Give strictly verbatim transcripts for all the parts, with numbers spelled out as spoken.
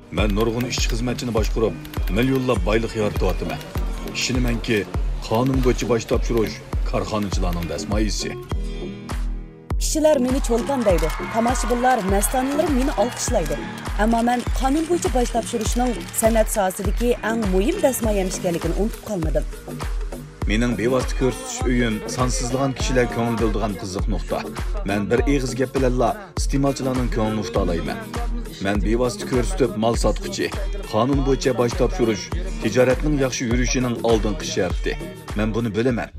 Ben nurg'un ishchi xizmatchini boshqarib, millionlab boylik yaratyapman. Ishonamanki, qonun bo'yicha bosh topshirish korxonachilarning dasmoyisi. Kishilar meni cho'lpon deydi. Tomoshabinlar, mastonilar meni olqishlaydi. Ammo men qonun bo'yicha bosh topshirishning san'at sohasidagi eng muhim dasmoya ekanligini unutib qolmadim. Mening bevosita ko'rsatish uyim sonsizlagan kishilar ko'ngil bildigan qiziq nuqta. Men bir eg'iz gap bilanla iste'molchilarning ko'nglini uta olmayman. Men bevosita ko'rsatib mol sotquchi, qonun bo'yicha bosh topshirish tijoratning yaxshi yurishining oldingi sharti. Men buni bilaman.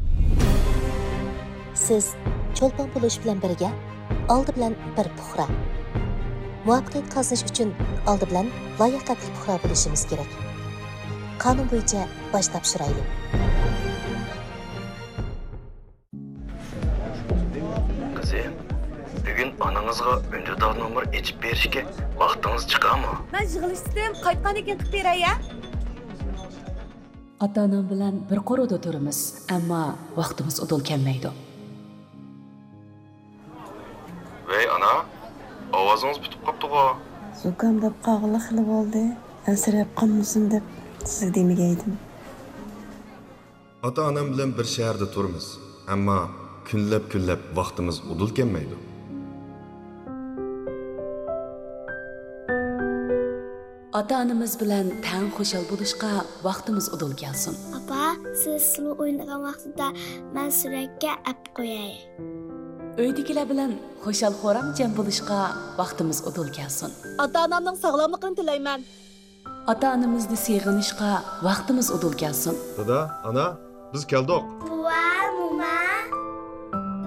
Siz cho'lpon bo'lish bilan birga oldi bilan bir puxra. Muvaffaqiyat qozonish uchun oldi bilan layoqatli puxra bo'lishimiz kerak. Qonun bo'yicha bosh topshiraylik. Kızım, bugün ananızga önceden numara içip berişke vaktiniz çıkar mı? Men yig'ilishdim, qaytgan ekan qilib beray ya. Ota-onam bilan bir qo'rida turamiz, ammo vaqtimiz udul kelmaydi. Vey ana, ovozunuz bitip qaptı-gu. Zukam deb qog'ili xili bo'ldi. Ansirab qolmasin deb sizga demagaydim. Ota-onam bilan bir shaharda turamiz, ammo kunlab-kunlab vaqtimiz udul kelmaydi. Ota-onamiz bilan tang xushal bo'lishga vaqtimiz udul kelsin. Papa, siz sulu o'ynagan vaqtida men suratga ap qo'yay. Uydagilar bilan xushal xo'ram jam bo'lishga vaqtimiz udul kelsin. Ota-onamning sog'lomligini tilayman. Ota-onamizni seg'inishga vaqtimiz udul kelsin. Dada, ana, biz keldik.